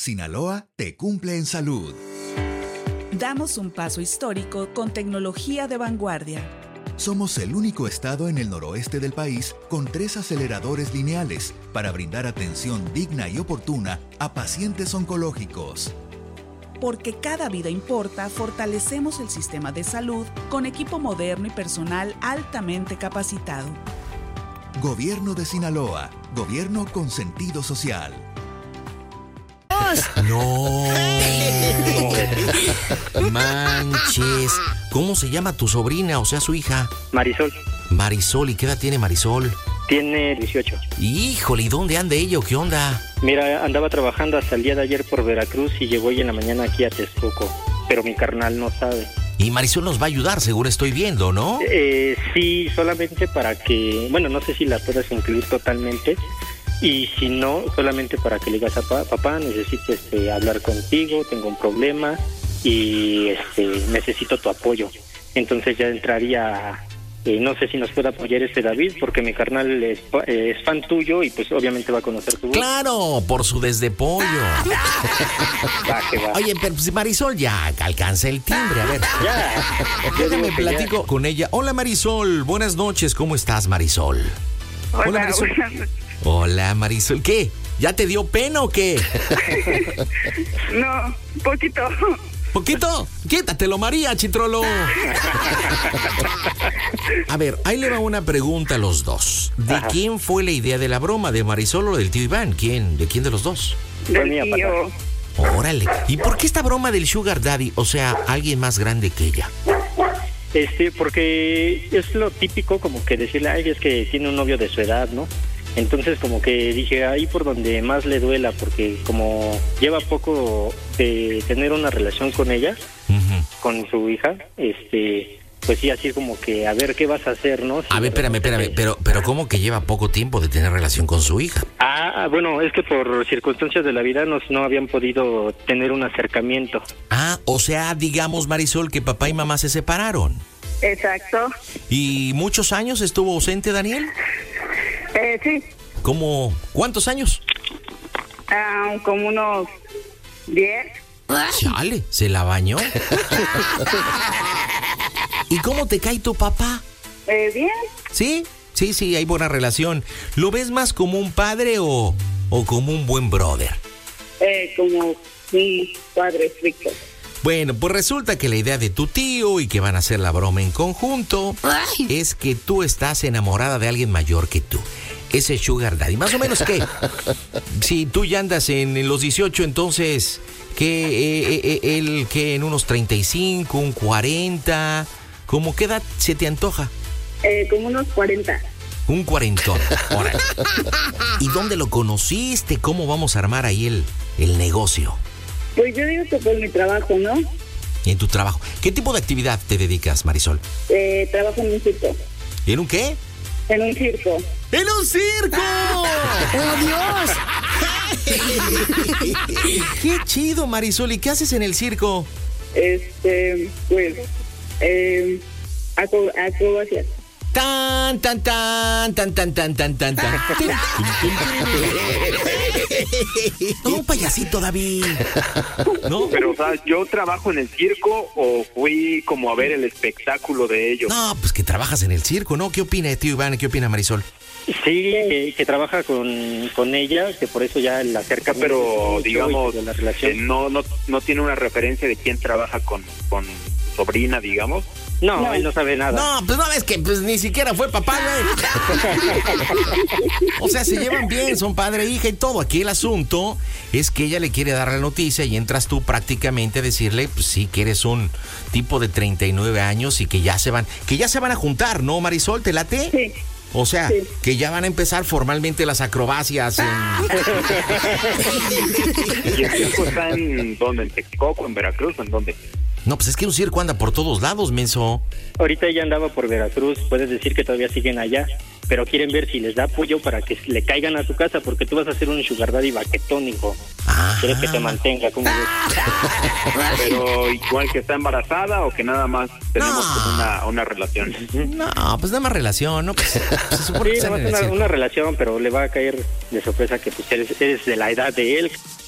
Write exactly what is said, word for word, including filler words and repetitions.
Sinaloa te cumple en salud. Damos un paso histórico con tecnología de vanguardia. Somos el único estado en el noroeste del país con tres aceleradores lineales para brindar atención digna y oportuna a pacientes oncológicos. Porque cada vida importa, fortalecemos el sistema de salud con equipo moderno y personal altamente capacitado. Gobierno de Sinaloa. Gobierno con sentido social. No. Manches. ¿Cómo se llama tu sobrina, o sea, su hija? Marisol. Marisol, ¿y qué edad tiene Marisol? Tiene dieciocho. Híjole, ¿y dónde anda ella o qué onda? Mira, andaba trabajando hasta el día de ayer por Veracruz y llegó hoy en la mañana aquí a Texcoco, pero mi carnal no sabe. Y Marisol nos va a ayudar, seguro estoy viendo, ¿no? Eh, sí, solamente para que, bueno, no sé si la puedas incluir totalmente, y si no, solamente para que le digas a papá, papá, necesito este, hablar contigo, tengo un problema y este, necesito tu apoyo. Entonces ya entraría, eh, no sé si nos puede apoyar este David, porque mi carnal es, eh, es fan tuyo y pues obviamente va a conocer tu voz. Claro, por su desde pollo. Va, que va. Oye, pero pues Marisol ya alcanza el timbre, a ver. Ya. Déjame platico ya con ella. Hola Marisol, buenas noches, ¿cómo estás Marisol? Hola, Hola Marisol. buenas. Hola Marisol, ¿qué? ¿Ya te dio pena o qué? No, poquito. ¿Poquito? Quítatelo, María, chitrolo. A ver, ahí le va una pregunta a los dos. ¿De Ajá. quién fue la idea de la broma? ¿De Marisol o del tío Iván? ¿Quién? ¿De quién de los dos? Fue Del mía, tío. Órale. ¿Y por qué esta broma del Sugar Daddy? O sea, alguien más grande que ella. Este, porque es lo típico como que decirle, ay, es que tiene un novio de su edad, ¿no? Entonces como que dije, ahí por donde más le duela, porque como lleva poco de tener una relación con ella, Uh-huh. con su hija, este, pues sí, así como que a ver qué vas a hacer, ¿no? Si A ver, espérame, espérame, pero, pero ¿cómo que lleva poco tiempo de tener relación con su hija? Ah, bueno, es que por circunstancias de la vida no, no habían podido tener un acercamiento. Ah, o sea, digamos, Marisol, que papá y mamá se separaron. Exacto. ¿Y muchos años estuvo ausente Daniel? Eh, sí, ¿Cómo? ¿Cuántos años? ah, como unos diez. Chale, ¿se la bañó? ¿Y cómo te cae tu papá? Eh, bien. ¿Sí? Sí, sí, hay buena relación. ¿Lo ves más como un padre o, o como un buen brother? Eh, como un padre estricto. Bueno, pues resulta que la idea de tu tío y que van a hacer la broma en conjunto es que tú estás enamorada de alguien mayor que tú. Ese Sugar Daddy. ¿Más o menos qué? Si tú ya andas en, en los dieciocho, entonces, ¿qué? Eh, eh, eh, él, ¿qué? ¿En unos treinta y cinco, un cuarenta? ¿Cómo qué edad se te antoja? Eh, como unos cuarenta. Un cuarentón. Órale. ¿Y dónde lo conociste? ¿Cómo vamos a armar ahí el, el negocio? Pues yo digo que por mi trabajo, ¿no? Y en tu trabajo. ¿Qué tipo de actividad te dedicas, Marisol? Eh, trabajo en un circo. ¿En un qué? En un circo. ¡En un circo! ¡Oh, Dios! ¡Qué chido, Marisol! ¿Y qué haces en el circo? Este, pues, eh, acro- acrobacias. Tan, tan, tan, tan, tan, tan, tan, tan, tan. No, un payasito, David. ¿No? Pero, o sea, ¿yo trabajo en el circo o fui como a ver el espectáculo de ellos? No, pues que trabajas en el circo, ¿no? ¿Qué opina, tío Iván? ¿Qué opina Marisol? Sí, que, que trabaja con, con ella, que por eso ya la acerca, Pero, digamos, de la eh, relación. no, no, no tiene una referencia de quién trabaja con, con sobrina, digamos. No, No. él no sabe nada. No, pues no ves que pues, ni siquiera fue papá, güey. O sea, se llevan bien, son padre e hija y todo. Aquí el asunto es que ella le quiere dar la noticia y entras tú prácticamente a decirle, pues sí, que eres un tipo de treinta y nueve años y que ya se van, que ya se van a juntar, ¿no, Marisol? ¿Te late? Sí. O sea, Sí. que ya van a empezar formalmente las acrobacias. En... ¿Y el circo está en dónde? ¿En Texcoco, en Veracruz, en dónde? No, pues es que un circo anda por todos lados, menso. Ahorita ella andaba por Veracruz, puedes decir que todavía siguen allá, pero quieren ver si les da apoyo para que le caigan a tu casa, porque tú vas a ser un sugar daddy baquetón, hijo. Ah. Quieres que te mantenga, ¿cómo ves? Pero igual que está embarazada o que nada más tenemos No. como una, una relación. No, pues nada más relación, ¿no? Pues, se supone que Sí, están nada en más el una, circo. una relación, pero le va a caer de sorpresa que pues eres, eres de la edad de él.